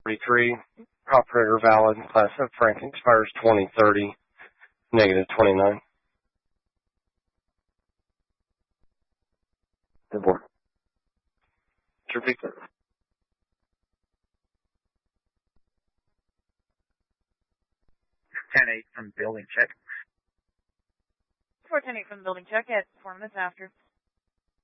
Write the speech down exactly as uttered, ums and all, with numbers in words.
forty-three. Operator valid. Class of Frank expires twenty thirty. Negative twenty-nine. ten four. Repeat. ten eight from building check. four ten eight from building check at four minutes after.